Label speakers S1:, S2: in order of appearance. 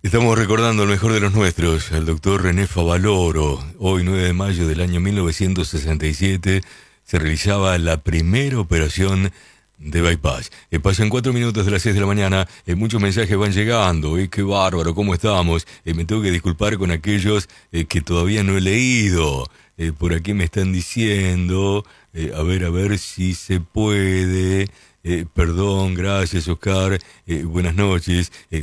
S1: Estamos recordando el mejor de los nuestros, al doctor René Favaloro. Hoy, 9 de mayo del año 1967, se realizaba la primera operación de bypass. Pasan 4 minutos de las 6 de la mañana, muchos mensajes van llegando. Qué bárbaro, ¿cómo estamos? Me tengo que disculpar con aquellos que todavía no he leído. Por aquí me están diciendo, a ver si se puede. Perdón, gracias Oscar, buenas noches.